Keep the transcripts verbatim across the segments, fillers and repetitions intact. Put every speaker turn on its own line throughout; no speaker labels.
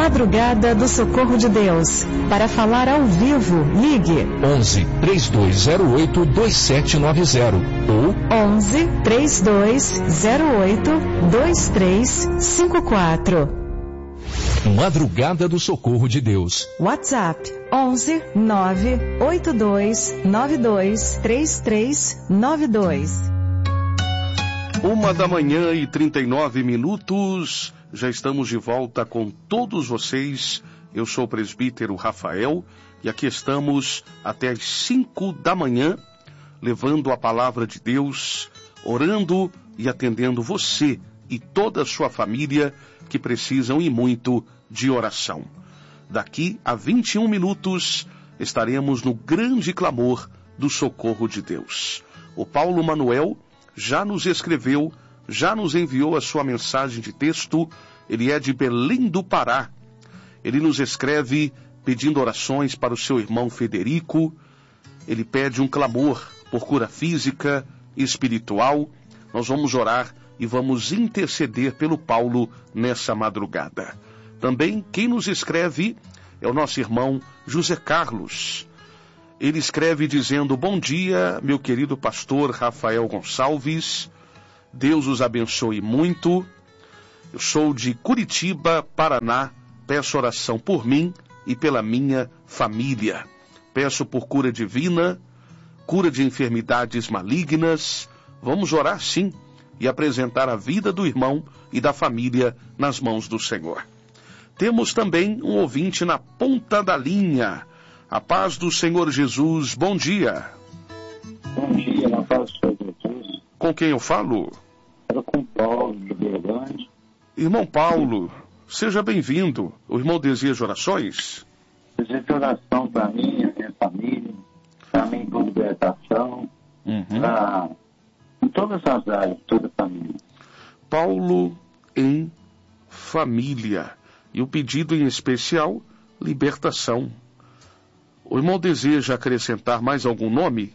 Madrugada do Socorro de Deus. Para falar ao vivo, ligue
onze, três dois zero oito, dois sete nove zero ou
onze, três dois zero oito, dois três cinco quatro.
Madrugada do Socorro de Deus.
WhatsApp onze, nove oito dois nove dois três três nove dois.
Uma da manhã e trinta e nove minutos, já estamos de volta com todos vocês. Eu sou o presbítero Rafael e aqui estamos até as cinco da manhã, levando a palavra de Deus, orando e atendendo você e toda a sua família que precisam e muito de oração. Daqui a vinte e um minutos estaremos no grande clamor do socorro de Deus. O Paulo Manuel já nos escreveu, já nos enviou a sua mensagem de texto. Ele é de Belém do Pará. Ele nos escreve pedindo orações para o seu irmão Federico. Ele pede um clamor por cura física e espiritual. Nós vamos orar e vamos interceder pelo Paulo nessa madrugada. Também quem nos escreve é o nosso irmão José Carlos. Ele escreve dizendo: bom dia, meu querido pastor Rafael Gonçalves. Deus os abençoe muito. Eu sou de Curitiba, Paraná. Peço oração por mim e pela minha família. Peço por cura divina, cura de enfermidades malignas. Vamos orar sim e apresentar a vida do irmão e da família nas mãos do Senhor. Temos também um ouvinte na ponta da linha. A paz do Senhor Jesus, bom dia.
Bom dia, na paz do Senhor Jesus.
Com quem eu falo?
Era com Paulo, de Berlândia.
Irmão Paulo, seja bem-vindo. O irmão deseja orações?
Desejo oração para mim, a minha família, para mim por libertação,
Uhum.
para em todas as áreas, toda a família.
Paulo em família. E o pedido em especial, libertação. O irmão deseja acrescentar mais algum nome?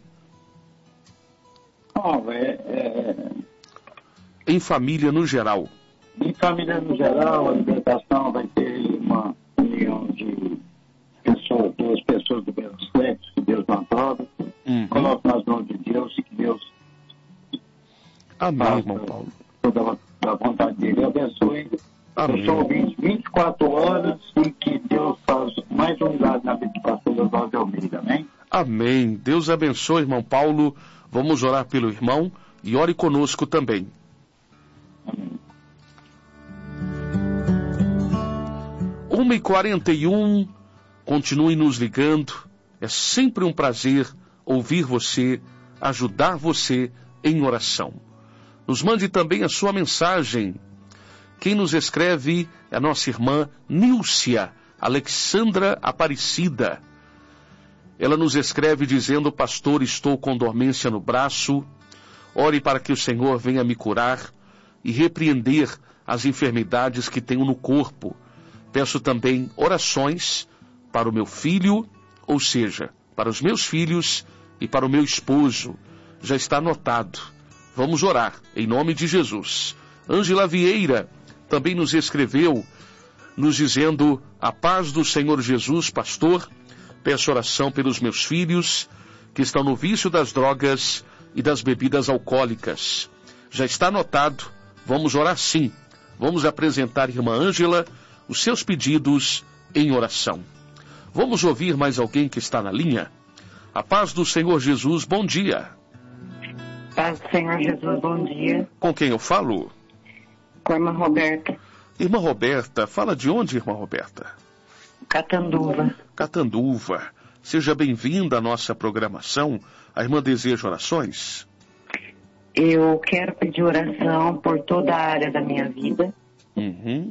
Oh, é, é,
Em família no geral.
em família no geral, a libertação vai ter uma união de pessoas, duas pessoas do mesmo sexo, que Deus não aprova.
Uhum.
Coloco nas mãos de Deus e que Deus
Amém,
faça
irmão Paulo.
toda a vontade dele. abençoe.
Amém.
Eu sou ouvinte vinte e quatro horas e que Deus faz mais um milagre na vida do pastor Oswaldo de Almeida, amém?
Amém. Deus abençoe, irmão Paulo. Vamos orar pelo irmão e ore conosco também.
Amém.
uma e quarenta e um, continue nos ligando. É sempre um prazer ouvir você, ajudar você em oração. Nos mande também a sua mensagem. Quem nos escreve é a nossa irmã Nílcia Alexandra Aparecida. Ela nos escreve dizendo: pastor, estou com dormência no braço. Ore para que o Senhor venha me curar e repreender as enfermidades que tenho no corpo. Peço também orações para o meu filho, ou seja, para os meus filhos e para o meu esposo. Já está anotado. Vamos orar, em nome de Jesus. Ângela Vieira também nos escreveu, nos dizendo: a paz do Senhor Jesus, pastor. Peço oração pelos meus filhos, que estão no vício das drogas e das bebidas alcoólicas. Já está anotado. Vamos orar sim. Vamos apresentar, irmã Ângela, os seus pedidos em oração. Vamos ouvir mais alguém que está na linha? A paz do Senhor Jesus, bom dia.
Paz do Senhor Jesus, bom dia.
Com quem eu falo?
Com a irmã Roberta.
Irmã Roberta, fala de onde, irmã Roberta?
Catanduva.
Catanduva. Seja bem-vinda à nossa programação. A irmã deseja orações?
Eu quero pedir oração por toda a área da minha vida.
Uhum.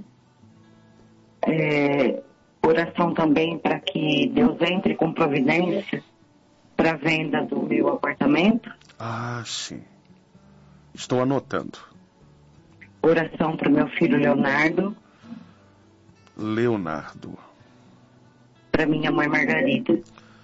É, oração também para que Deus entre com providência para a venda do meu apartamento.
Ah, sim. Estou anotando.
Oração para o meu filho Leonardo.
Leonardo.
Para minha mãe Margarida.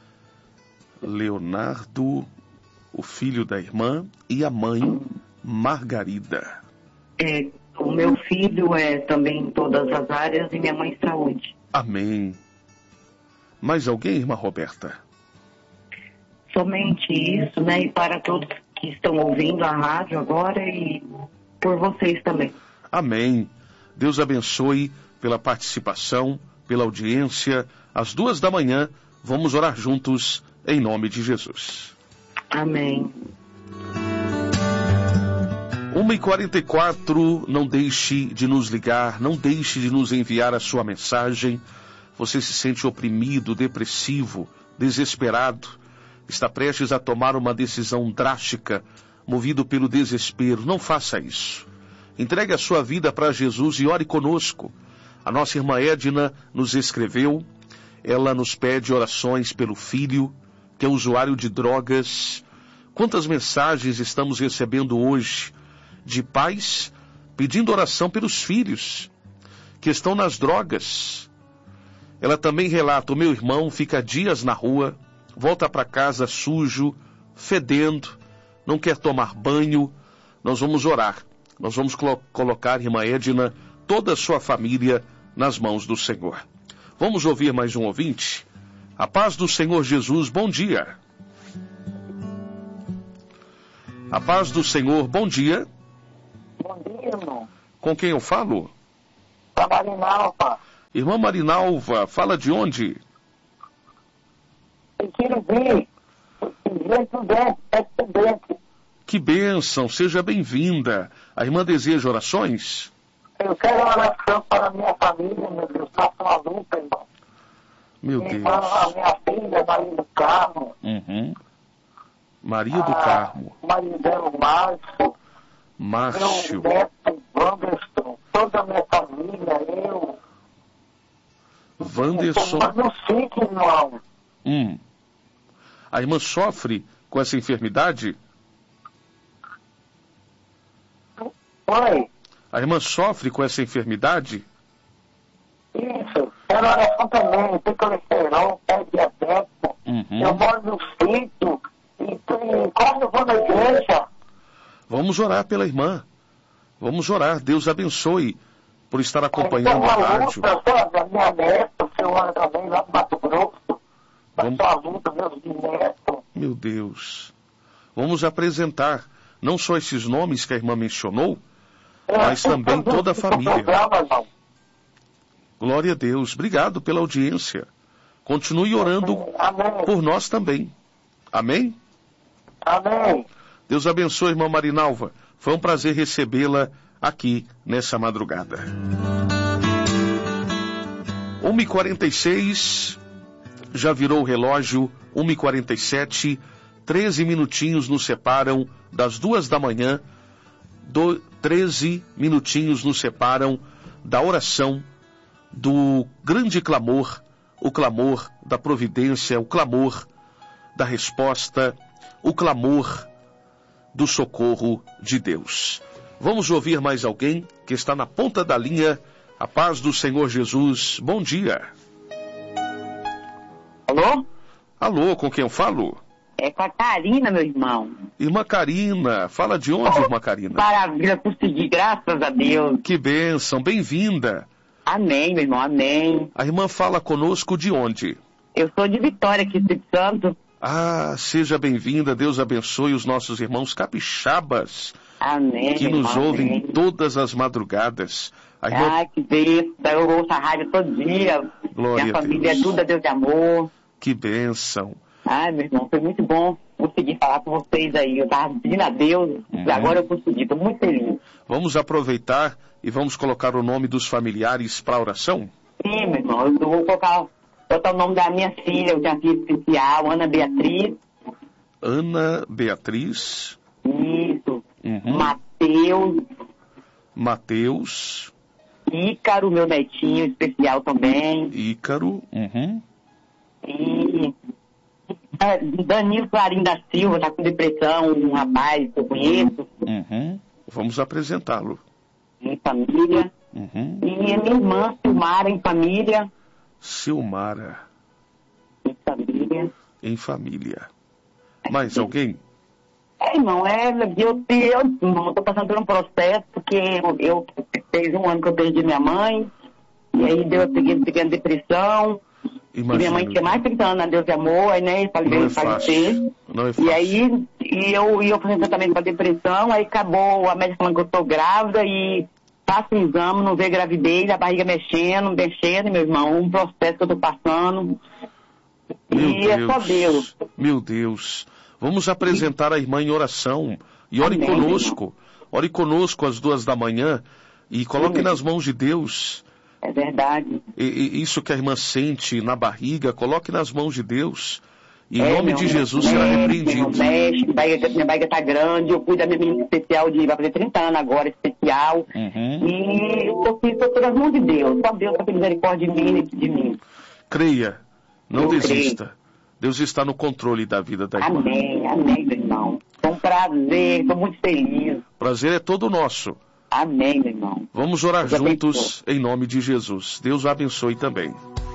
Leonardo, o filho da irmã, e a mãe Margarida.
É, O meu filho é também em todas as áreas e minha mãe saúde.
Amém. Mais alguém, irmã Roberta?
Somente isso, né? E para todos que estão ouvindo a rádio agora e por vocês também.
Amém. Deus abençoe pela participação, pela audiência. Às duas da manhã, vamos orar juntos em nome de Jesus.
Amém.
uma e quarenta e quatro, não deixe de nos ligar, não deixe de nos enviar a sua mensagem. Você se sente oprimido, depressivo, desesperado, está prestes a tomar uma decisão drástica, movido pelo desespero. Não faça isso. Entregue a sua vida para Jesus e ore conosco. A nossa irmã Edna nos escreveu, ela nos pede orações pelo filho, que é usuário de drogas. Quantas mensagens estamos recebendo hoje de pais pedindo oração pelos filhos que estão nas drogas. Ela também relata, o meu irmão fica dias na rua, volta para casa sujo, fedendo, não quer tomar banho. Nós vamos orar. Nós vamos colo- colocar, irmã Edna, toda a sua família nas mãos do Senhor. Vamos ouvir mais um ouvinte? A paz do Senhor Jesus, bom dia. A paz do Senhor, bom dia.
Bom dia, irmão.
Com quem eu falo?
Tá Marinalva.
Irmã Marinalva, fala de onde?
Eu quero ver. Dentro dentro, dentro dentro.
Que bênção, seja bem-vinda. A irmã deseja orações?
Eu quero oração para a minha família, meu Deus. Faça uma luta, irmão.
Meu
Deus. A minha filha, Maria do Carmo.
Uhum. Maria do Carmo.
Maridão Márcio.
Márcio.
Meu neto, Wanderson. Toda a minha família, eu.
Wanderson.
Mas não fique, irmão.
Hum. A irmã sofre com essa enfermidade?
Oi.
A irmã sofre com essa enfermidade?
Isso. Quero oração também. Tem colesterol, tem diabetes.
Uhum.
Eu moro no sítio. E, e quando eu vou na igreja.
Vamos orar pela irmã. Vamos orar. Deus abençoe por estar acompanhando a rádio.
A minha neta, o senhor ora também lá no Mato Grosso.
Vamos...
A sua luta, meus bisnetos.
Meu Deus. Vamos apresentar não só esses nomes que a irmã mencionou,
É,
mas também toda a família.
Programa,
Glória a Deus. Obrigado pela audiência. Continue orando
Amém.
por nós também. Amém?
Amém.
Deus abençoe, irmã Marinalva. Foi um prazer recebê-la aqui nessa madrugada. uma e quarenta e seis, já virou o relógio, uma e quarenta e sete, treze minutinhos nos separam das duas da manhã, do, treze minutinhos nos separam da oração, do grande clamor, o clamor da providência, o clamor da resposta, o clamor do socorro de Deus. Vamos ouvir mais alguém que está na ponta da linha. A paz do Senhor Jesus. Bom dia.
Alô?
Alô, com quem eu falo?
É com a Karina, meu irmão.
Irmã Karina. Fala de onde, irmã Karina?
Maravilha, consegui, graças a Deus.
Que bênção, bem-vinda.
Amém, meu irmão, amém.
A irmã fala conosco de onde?
Eu sou de Vitória, aqui, Espírito Santo.
Ah, seja bem-vinda, Deus abençoe os nossos irmãos capixabas.
Amém,
Que
meu
nos
irmão,
ouvem
amém.
todas as madrugadas. A irmã...
Ai, que bênção, eu ouço a rádio todo dia.
Glória
Minha
a
família
Deus.
é tudo a Deus de amor.
Que bênção.
Ai, meu irmão, foi muito bom conseguir falar com vocês aí. Eu tava pedindo a Deus
Uhum.
e agora eu consegui, tô muito feliz.
Vamos aproveitar e vamos colocar o nome dos familiares para a oração?
Sim, meu irmão, eu vou colocar, botar o nome da minha filha, eu já fiz especial, Ana Beatriz.
Ana Beatriz.
Isso.
Uhum.
Mateus.
Mateus.
Ícaro, meu netinho especial também.
Ícaro. Uhum.
E é, Danilo Clarim da Silva, tá com depressão, um rapaz que eu conheço,
Uhum. Vamos apresentá-lo.
em família.
Uhum.
E minha irmã, Silmara, em família. É, irmão, é, eu estou passando por um processo, porque eu, eu fez um ano que eu perdi minha mãe, e aí deu uma pequena depressão.
Imagino.
E minha mãe tinha mais de trinta anos, a Deus de amor, aí, né, falei,
Não é
falecer.
fácil. Não é fácil.
E aí, e eu, e eu fazendo tratamento para depressão, aí acabou a médica falando que eu tô grávida, e faço um exame, não vê gravidez, a barriga mexendo, mexendo, meu irmão, um processo que eu tô passando.
Meu
e
Deus.
é só Deus.
Meu Deus. Vamos apresentar a irmã em oração. E ore
Amém,
conosco.
irmão.
Ore conosco às duas da manhã e coloque
Sim.
nas mãos de Deus.
É verdade.
E, e isso que a irmã sente na barriga, coloque nas mãos de Deus. E em
É,
nome
meu,
de Jesus
mexe,
será
Não
repreendido.
mexe, minha barriga, minha barriga tá grande, eu cuido da minha menina especial de, vai fazer trinta anos agora, especial.
Uhum.
E eu tô, tô todas as mãos de Deus. Só Deus tem misericórdia de mim e de mim.
Creia. Não
Eu
desista. Deus está no controle da vida da irmã.
Amém, amém, meu irmão. Foi um prazer, estou muito feliz.
Prazer é todo nosso.
Amém, meu irmão.
Vamos orar
Deus
juntos em nome de Jesus. Deus o abençoe também.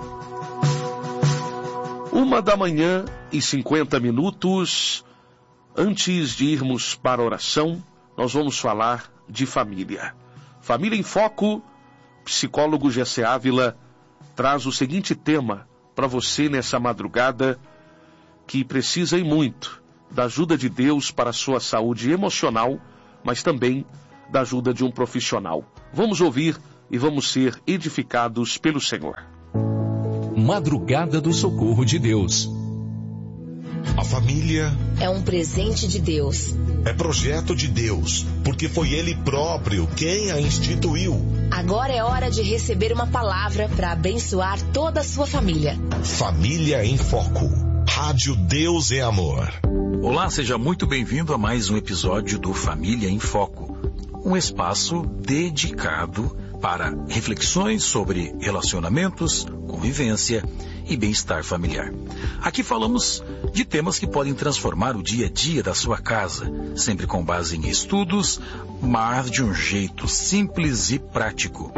Uma da manhã e cinquenta minutos. Antes de irmos para a oração, nós vamos falar de família. Família em Foco, psicólogo Gessé Ávila traz o seguinte tema para você nessa madrugada, que precisa e muito da ajuda de Deus para a sua saúde emocional, mas também da ajuda de um profissional. Vamos ouvir e vamos ser edificados pelo Senhor.
Madrugada do Socorro de Deus.
A família
é um presente de Deus.
É projeto de Deus, porque foi Ele próprio quem a instituiu.
Agora é hora de receber uma palavra para abençoar toda a sua família.
Família em Foco. Rádio Deus é Amor.
Olá, seja muito bem-vindo a mais um episódio do Família em Foco. Um espaço dedicado para reflexões sobre relacionamentos, convivência e bem-estar familiar. Aqui falamos de temas que podem transformar o dia a dia da sua casa, sempre com base em estudos, mas de um jeito simples e prático.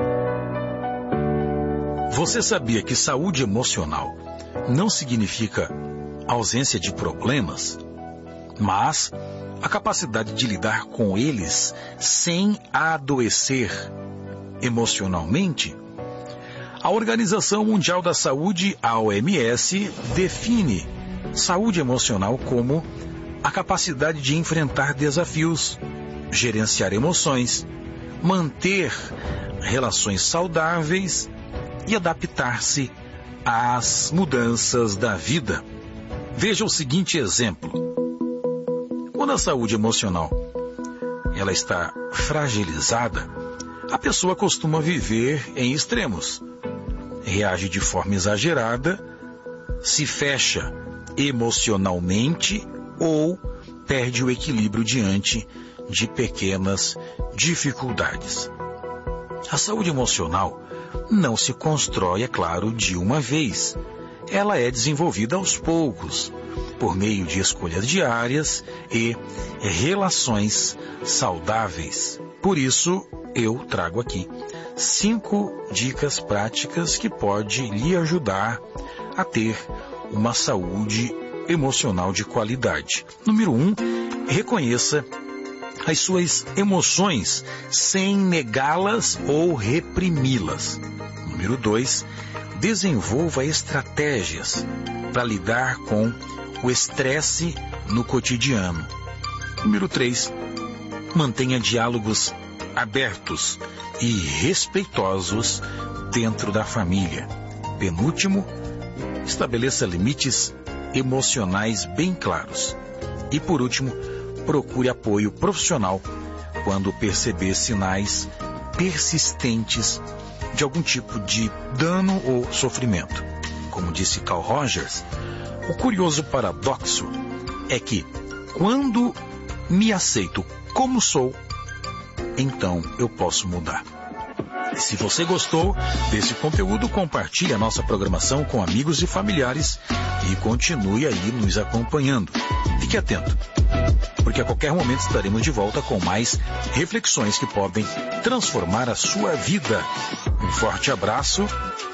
Você sabia que saúde emocional não significa ausência de problemas, mas a capacidade de lidar com eles sem adoecer emocionalmente? A Organização Mundial da Saúde, a O M S, define saúde emocional como a capacidade de enfrentar desafios, gerenciar emoções, manter relações saudáveis e adaptar-se às mudanças da vida. Veja o seguinte exemplo. Quando a saúde emocional ela está fragilizada, a pessoa costuma viver em extremos. Reage de forma exagerada, se fecha emocionalmente ou perde o equilíbrio diante de pequenas dificuldades. A saúde emocional não se constrói, é claro, de uma vez. Ela é desenvolvida aos poucos, por meio de escolhas diárias e relações saudáveis. Por isso, eu trago aqui cinco dicas práticas que podem lhe ajudar a ter uma saúde emocional de qualidade. Número um, reconheça as suas emoções sem negá-las ou reprimi-las. Número dois, desenvolva estratégias para lidar com o estresse no cotidiano. Número três, mantenha diálogos abertos e respeitosos dentro da família. Penúltimo, estabeleça limites emocionais bem claros. E por último, procure apoio profissional quando perceber sinais persistentes de algum tipo de dano ou sofrimento. Como disse Carl Rogers, o curioso paradoxo é que quando me aceito como sou, então eu posso mudar. Se você gostou desse conteúdo, compartilhe a nossa programação com amigos e familiares e continue aí nos acompanhando. Fique atento, porque a qualquer momento estaremos de volta com mais reflexões que podem transformar a sua vida. Um forte abraço